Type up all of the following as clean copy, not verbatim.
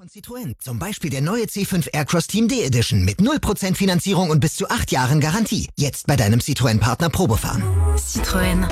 Citroën. Zum Beispiel der neue C5 Aircross Team D Edition mit 0% Finanzierung und bis zu 8 Jahren Garantie. Jetzt bei deinem Citroën-Partner Probefahren. Citroën.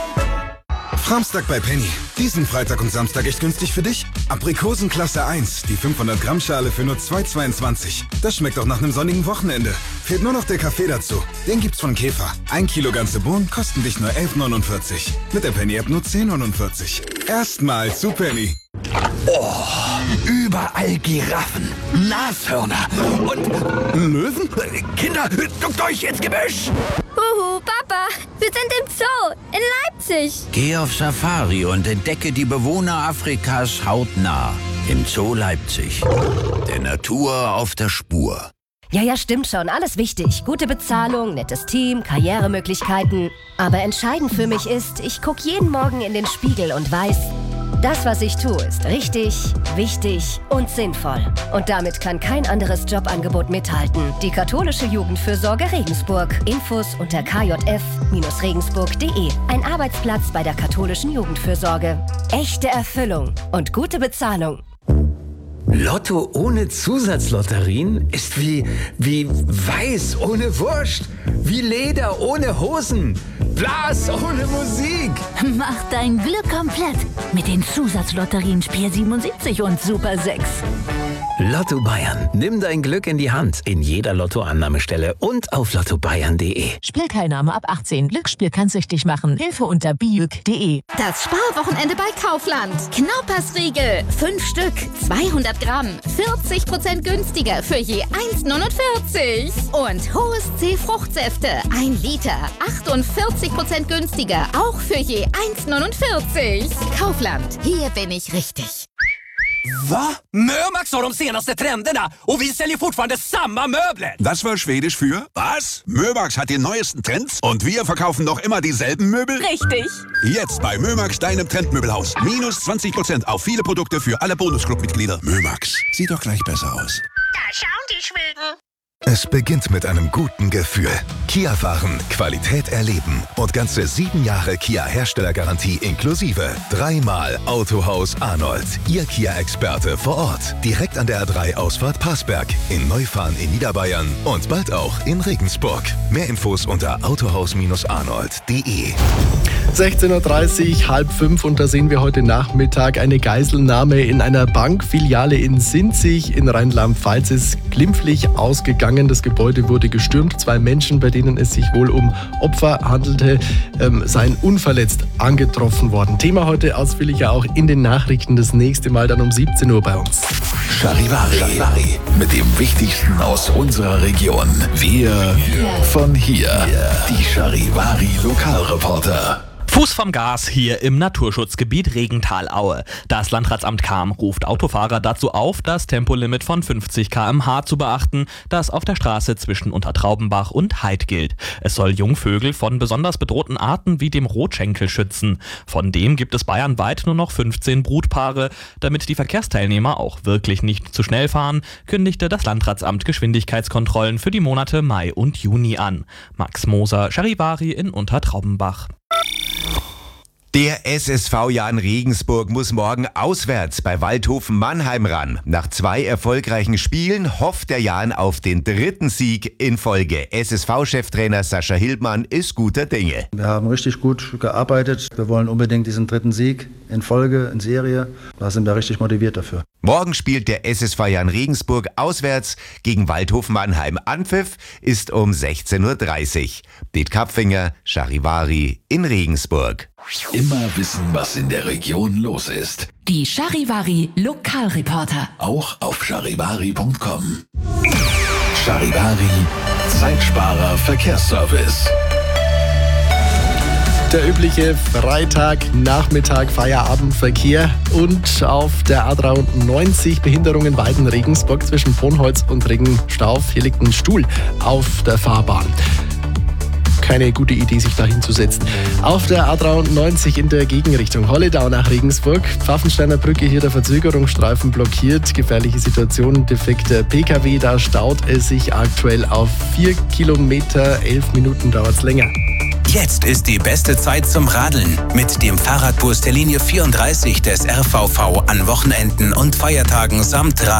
Framstag bei Penny. Diesen Freitag und Samstag echt günstig für dich? Aprikosen Klasse 1, die 500 Gramm Schale für nur 2,22. Das schmeckt doch nach einem sonnigen Wochenende. Fehlt nur noch der Kaffee dazu. Den gibt's von Käfer. 1 Kilo ganze Bohnen kosten dich nur 11,49. Mit der Penny-App nur 10,49. Erstmals zu Penny. Oh, überall Giraffen, Nashörner und Löwen. Kinder, duckt euch ins Gebüsch! Huhu, Papa, wir sind im Zoo in Leipzig. Geh auf Safari und entdecke die Bewohner Afrikas hautnah im Zoo Leipzig. Der Natur auf der Spur. Ja, stimmt schon. Alles wichtig. Gute Bezahlung, nettes Team, Karrieremöglichkeiten. Aber entscheidend für mich ist, ich gucke jeden Morgen in den Spiegel und weiß, das, was ich tue, ist richtig, wichtig und sinnvoll. Und damit kann kein anderes Jobangebot mithalten. Die katholische Jugendfürsorge Regensburg. Infos unter kjf-regensburg.de. Ein Arbeitsplatz bei der katholischen Jugendfürsorge. Echte Erfüllung und gute Bezahlung. Lotto ohne Zusatzlotterien ist wie Weiß ohne Wurst, wie Leder ohne Hosen, Blas ohne Musik. Mach dein Glück komplett mit den Zusatzlotterien Spiel 77 und Super 6. Lotto Bayern. Nimm dein Glück in die Hand. In jeder Lottoannahmestelle und auf lottobayern.de. Spielteilnahme ab 18. Glücksspiel kann süchtig machen. Hilfe unter biüg.de. Das Sparwochenende bei Kaufland. Knaupersriegel. 5 Stück. 200 Gramm. 40% günstiger für je 1,49. Und Hohes C Fruchtsäfte. 1 Liter. 48% günstiger. Auch für je 1,49. Kaufland. Hier bin ich richtig. Va? Mömax har de senaste trenderna och vi säljer fortfarande samma möbler. Das war Schwedisch für was? Mömax hat die neuesten Trends und wir verkaufen noch immer dieselben Möbel? Richtig. Jetzt bei Mömax, deinem Trendmöbelhaus. Minus 20% auf viele Produkte für alle Bonusclub-Mitglieder. Mömax, sieht doch gleich besser aus. Da schauen die Schweden. Es beginnt mit einem guten Gefühl. Kia fahren, Qualität erleben und ganze 7 Jahre Kia-Herstellergarantie inklusive. 3-mal Autohaus Arnold. Ihr Kia-Experte vor Ort. Direkt an der A3-Ausfahrt Passberg. In Neufahren in Niederbayern und bald auch in Regensburg. Mehr Infos unter autohaus-arnold.de. 16.30 Uhr, 4:30, und da sehen wir heute Nachmittag eine Geiselnahme in einer Bankfiliale in Sinzig in Rheinland-Pfalz. Ist glimpflich ausgegangen. Das Gebäude wurde gestürmt. 2 Menschen, bei denen es sich wohl um Opfer handelte, seien unverletzt angetroffen worden. Thema heute ausführlicher auch in den Nachrichten. Das nächste Mal dann um 17 Uhr bei uns. Charivari. Mit dem Wichtigsten aus unserer Region. Wir von hier. Die Charivari Lokalreporter. Fuß vom Gas hier im Naturschutzgebiet Regentalaue. Das Landratsamt Cham ruft Autofahrer dazu auf, das Tempolimit von 50 km/h zu beachten, das auf der Straße zwischen Untertraubenbach und Heid gilt. Es soll Jungvögel von besonders bedrohten Arten wie dem Rotschenkel schützen. Von dem gibt es bayernweit nur noch 15 Brutpaare. Damit die Verkehrsteilnehmer auch wirklich nicht zu schnell fahren, kündigte das Landratsamt Geschwindigkeitskontrollen für die Monate Mai und Juni an. Max Moser, Charivari in Untertraubenbach. Der SSV Jahn Regensburg muss morgen auswärts bei Waldhofen Mannheim ran. Nach 2 erfolgreichen Spielen hofft der Jahn auf den 3. Sieg in Folge. SSV-Cheftrainer Sascha Hildmann ist guter Dinge. Wir haben richtig gut gearbeitet. Wir wollen unbedingt diesen 3. Sieg in Folge, in Serie. Da sind wir richtig motiviert dafür. Morgen spielt der SSV Jahn Regensburg auswärts gegen Waldhofen Mannheim. Anpfiff ist um 16.30 Uhr. Diet Kapfinger, Charivari in Regensburg. Immer wissen, was in der Region los ist. Die Charivari Lokalreporter. Auch auf charivari.com. Charivari, Zeitsparer Verkehrsservice. Der übliche Freitagnachmittag Feierabendverkehr und auf der A93 Behinderungen Weiden-Regensburg zwischen Ponholz und Regenstauf. Hier liegt ein Stuhl auf der Fahrbahn. Keine gute Idee, sich da hinzusetzen. Auf der A93 in der Gegenrichtung Holledau nach Regensburg. Pfaffensteiner Brücke, hier der Verzögerungsstreifen blockiert. Gefährliche Situation, defekter PKW. Da staut es sich aktuell auf 4 Kilometer. 11 Minuten dauert es länger. Jetzt ist die beste Zeit zum Radeln. Mit dem Fahrradbus der Linie 34 des RVV an Wochenenden und Feiertagen samt